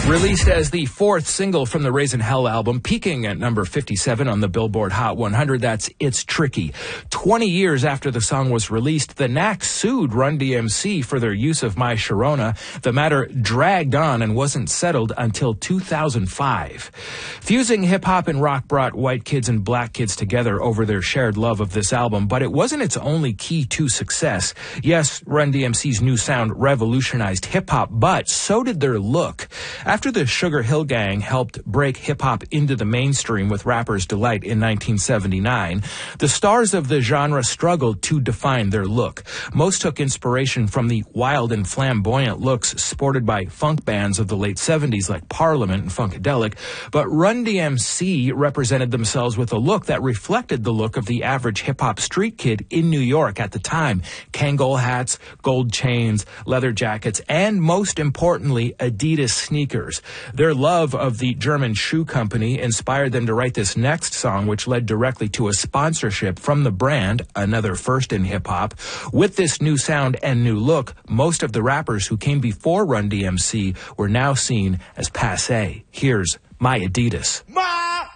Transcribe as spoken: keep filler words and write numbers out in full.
Released as the fourth single from the Raising Hell album, peaking at number fifty-seven on the Billboard Hot one hundred, that's It's Tricky. twenty years after the song was released, the Knacks sued Run D M C for their use of My Sharona. The matter dragged on and wasn't settled until two thousand five. Fusing hip-hop and rock brought white kids and black kids together over their shared love of this album, but it wasn't its only key to success. Yes, Run D M C's new sound revolutionized hip-hop, but so did their look. After the Sugar Hill Gang helped break hip-hop into the mainstream with Rapper's Delight in nineteen seventy-nine, the stars of the genre struggled to define their look. Most took inspiration from the wild and flamboyant looks sported by funk bands of the late seventies like Parliament and Funkadelic, but Run D M C represented themselves with a look that reflected the look of the average hip-hop street kid in New York at the time. Kangol hats, gold chains, leather jackets, and most importantly, Adidas sneakers. Their love of the German shoe company inspired them to write this next song, which led directly to a sponsorship from the brand, another first in hip-hop. With this new sound and new look, most of the rappers who came before Run D M C were now seen as passé. Here's My Adidas. My